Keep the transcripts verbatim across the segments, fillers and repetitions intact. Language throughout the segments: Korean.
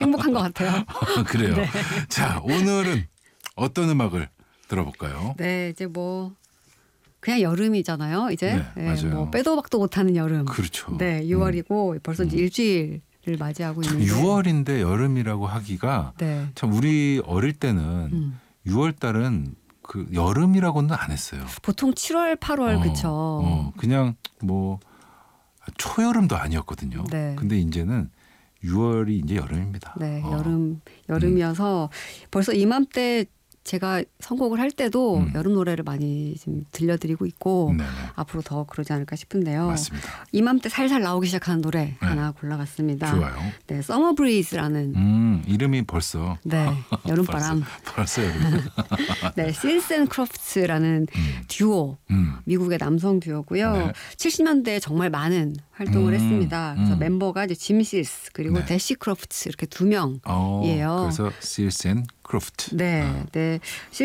행복한 것 같아요. 그래요. 네. 자, 오늘은 어떤 음악을 들어볼까요? 네, 이제 뭐 그냥 여름이잖아요. 이제 네, 네, 맞아요. 뭐 빼도 박도 못하는 여름. 그렇죠. 네, 유월이고 음. 벌써 이제 음. 일주일을 맞이하고 참 있는데. 유월인데 여름이라고 하기가 네. 참 우리 어릴 때는 음. 유월 달은 그 여름이라고는 안 했어요. 보통 칠월, 팔월 어, 그쵸. 어, 그냥 뭐 초여름도 아니었거든요. 네. 근데 이제는 유월이 이제 여름입니다. 네, 어. 여름 여름이어서 벌써 이맘때 제가 선곡을 할 때도 음. 여름 노래를 많이 지금 들려드리고 있고 네네. 앞으로 더 그러지 않을까 싶은데요. 맞습니다. 이맘때 살살 나오기 시작하는 노래 네. 하나 골라봤습니다. 좋아요. 네, Summer Breeze라는 음, 이름이 벌써 네, 여름바람. 벌써, 벌써 여름. 네, Seals and Crofts라는 음. 듀오, 음. 미국의 남성 듀오고요. 네. 칠십 년대에 정말 많은 활동을 음. 했습니다. 그래서 음. 멤버가 이제 짐 실스 그리고 네. 대시 크로프트 이렇게 두 명. 어, 이에요. 그래서 Seals and Croft. 네, 어. 네.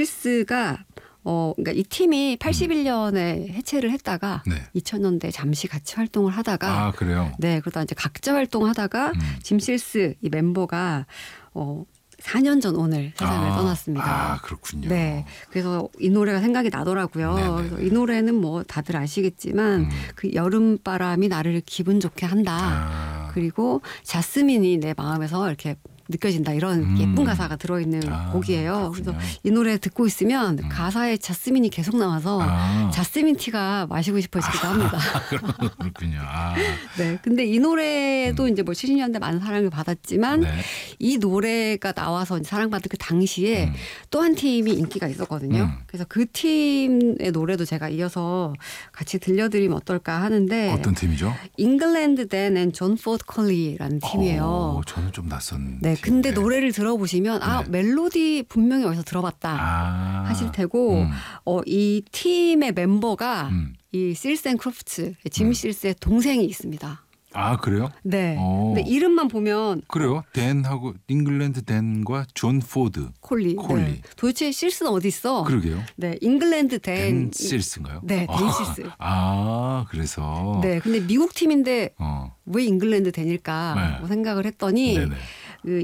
실스가 어, 그러니까 이 팀이 팔십일 년에 해체를 했다가 네. 이천 년대 잠시 같이 활동을 하다가 아, 그래요. 네, 그러다 이제 각자 활동하다가 음. 짐 실스 이 멤버가 어, 사 년 전 오늘 세상을 아, 떠났습니다. 아, 그렇군요. 네, 그래서 이 노래가 생각이 나더라고요. 네네네. 그래서 이 노래는 뭐 다들 아시겠지만 음. 그 여름 바람이 나를 기분 좋게 한다. 아, 그리고 자스민이 내 마음에서 이렇게 느껴진다 이런 음. 예쁜 가사가 들어있는 아, 곡이에요. 그렇군요. 그래서 이 노래 듣고 있으면 음. 가사에 자스민이 계속 나와서 아. 자스민 티가 마시고 싶어지기도 합니다. 그렇군요. 아, 네, 근데 이 노래도 이제 뭐 칠십 년대 많은 사랑을 받았지만 네. 이 노래가 나와서 사랑받은 그 당시에 음. 또 한 팀이 인기가 있었거든요. 음. 그래서 그 팀의 노래도 제가 이어서 같이 들려드리면 어떨까 하는데 어떤 팀이죠? 잉글랜드 댄 앤 존 포드 컬리라는 팀이에요. 어, 저는 좀 낯선. 네, 팀. 근데 네. 노래를 들어보시면 아 네. 멜로디 분명히 어디서 들어봤다 아, 하실 테고 음. 어, 이 팀의 멤버가 음. 이 실스 앤 크로프트 짐 음. 실스의 동생이 있습니다. 아, 그래요? 네. 어. 근데 이름만 보면 그래요. 댄하고 잉글랜드 댄과 존 포드. 콜리. 콜리. 네. 도대체 실스는 어디 있어? 그러게요. 네, 잉글랜드 댄. 댄 실스인가요? 네, 댄 아, 실스. 아, 그래서. 네, 근데 미국 팀인데 어. 왜 잉글랜드 댄일까 네. 뭐 생각을 했더니 네네. 그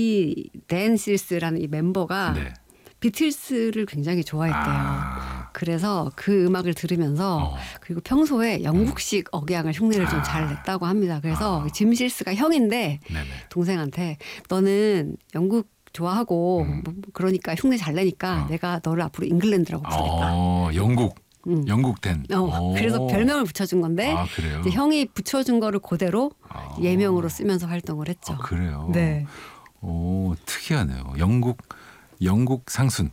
이 댄 실스라는 이 멤버가 네. 비틀스를 굉장히 좋아했대요. 아. 그래서 그 음악을 들으면서 어. 그리고 평소에 영국식 억양을 흉내를 좀 잘 아. 냈다고 합니다. 그래서 아. 짐 실스가 형인데 네네. 동생한테 너는 영국 좋아하고 음. 뭐 그러니까 흉내 잘 내니까 어. 내가 너를 앞으로 잉글랜드라고 부르겠다. 어, 영국. 음. 영국 댄. 어, 오. 그래서 별명을 붙여준 건데 아, 그래요? 이제 형이 붙여준 거를 그대로 아. 예명으로 쓰면서 활동을 했죠. 아, 그래요? 네. 오, 특이하네요. 영국 영국 상순.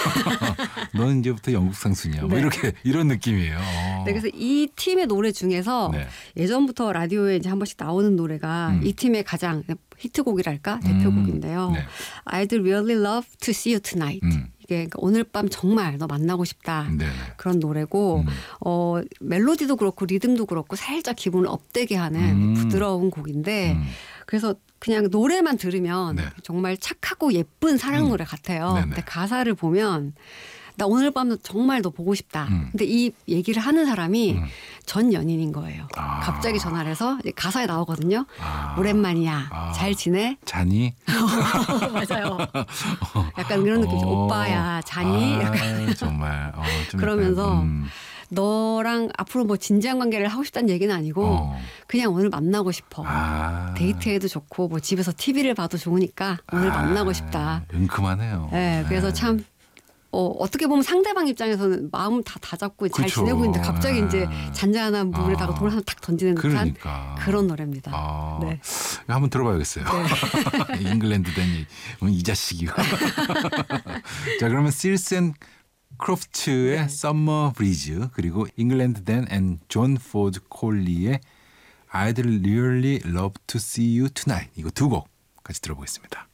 넌 이제부터 영국 상순이야. 뭐 네. 이렇게 이런 느낌이에요. 어. 네, 그래서 이 팀의 노래 중에서 네. 예전부터 라디오에 이제 한 번씩 나오는 노래가 음. 이 팀의 가장 히트곡이랄까 대표곡인데요. 음. 네. I'd really love to see you tonight. 음. 이게 그러니까 오늘 밤 정말 너 만나고 싶다. 네네. 그런 노래고 음. 어, 멜로디도 그렇고 리듬도 그렇고 살짝 기분을 업되게 하는 음. 부드러운 곡인데 음. 그래서 그냥 노래만 들으면 네. 정말 착하고 예쁜 사랑 음. 노래 같아요. 네네. 근데 가사를 보면 나 오늘 밤도 정말 너 보고 싶다. 음. 근데 이 얘기를 하는 사람이 음. 전 연인인 거예요. 아. 갑자기 전화를 해서 이제 가사에 나오거든요. 아. 오랜만이야. 아. 잘 지내? 자니? 맞아요. 약간 그런 느낌이죠. 어. 오빠야, 자니? 아, 약간 정말. 어, 좀 그러면서 약간, 음. 너랑 앞으로 뭐 진지한 관계를 하고 싶다는 얘기는 아니고 어. 그냥 오늘 만나고 싶어. 아. 데이트해도 좋고 뭐 집에서 티비를 봐도 좋으니까 오늘 아, 만나고 싶다. 은큼하네요. 네, 그래서 참 어, 어떻게 보면 상대방 입장에서는 마음 다 다잡고 잘 그쵸. 지내고 있는데 갑자기 아. 이제 잔잔한 물에다가 아. 돌 하나 탁 던지는 듯한 그러니까. 그런 노래입니다. 아, 네. 한번 들어봐야겠어요. 네. 잉글랜드 댄이 이 자식이가. 자, 그러면 Seals and Crofts의 네. Summer Breeze 그리고 잉글랜드 댄 존 포드 콜리의 I'd really love to see you tonight 이거 두 곡 같이 들어보겠습니다.